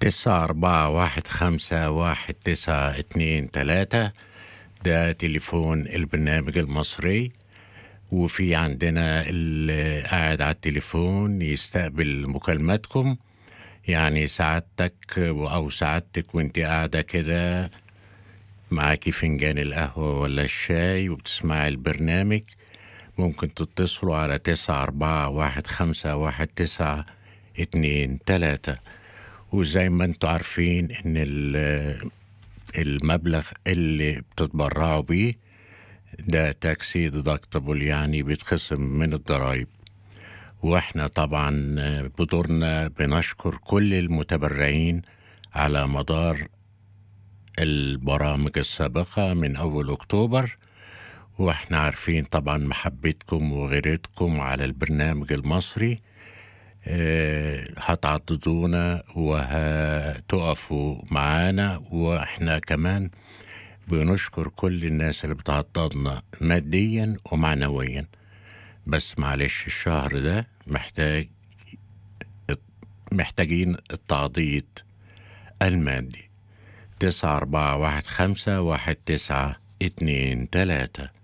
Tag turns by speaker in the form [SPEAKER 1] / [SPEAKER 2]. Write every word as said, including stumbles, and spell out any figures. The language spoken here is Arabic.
[SPEAKER 1] تسعة أربعة واحد خمسة واحد تسعة اتنين تلاتة، ده تليفون البرنامج المصري. وفي عندنا اللي قاعد على التليفون يستقبل مكالماتكم، يعني سعادتك أو سعادتك وانت قاعدة كده معاكي فنجان القهوة ولا الشاي وبتسمعي البرنامج، ممكن تتصلوا على تسعة أربعة واحد خمسة واحد تسعة اتنين تلاتة. وزي ما انتوا عارفين ان المبلغ اللي بتتبرعوا بيه ده تاكسي ديدكتبل، يعني بيتخصم من الضرايب. واحنا طبعا بدورنا بنشكر كل المتبرعين على مدار البرامج السابقة من أول أكتوبر، واحنا عارفين طبعا محبتكم وغيرتكم على البرنامج المصري. اه هتعضدونا وهتقفوا معانا، واحنا كمان بنشكر كل الناس اللي بتعضدنا ماديا ومعنويا. بس معلش الشهر ده محتاج محتاجين التعضيد المادي. تسعة أربعة واحد خمسة واحد تسعة اتنين تلاتة.